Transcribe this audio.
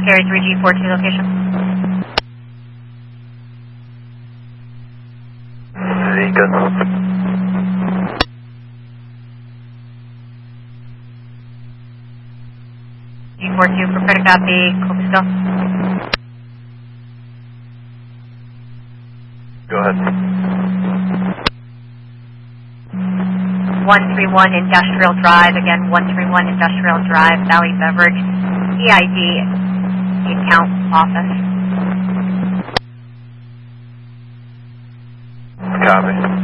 Carry 3G42 location. Zika. G42 for credit copy, Copisto. Go ahead. 131 Industrial Drive, again 131 Industrial Drive, Valley Beverage, EID, the account office. Copy.